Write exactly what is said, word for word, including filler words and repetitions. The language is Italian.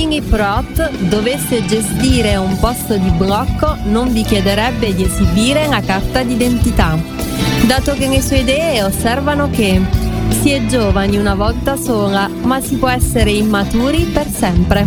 Mini Prot dovesse gestire un posto di blocco, non vi chiederebbe di esibire la carta d'identità, dato che le sue idee osservano che si è giovani una volta sola, ma si può essere immaturi per sempre.